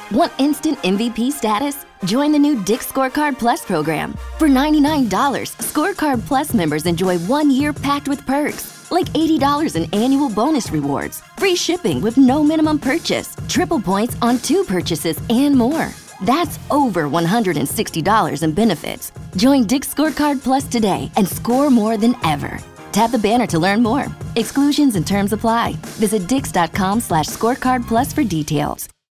Want instant MVP status? Join the new Dick's Scorecard Plus program. For $99, Scorecard Plus members enjoy 1 year packed with perks, like $80 in annual bonus rewards, free shipping with no minimum purchase, triple points on 2 purchases, and more. That's over $160 in benefits. Join Dick's Scorecard Plus today and score more than ever. Tap the banner to learn more. Exclusions and terms apply. Visit dix.com/scorecardplus for details.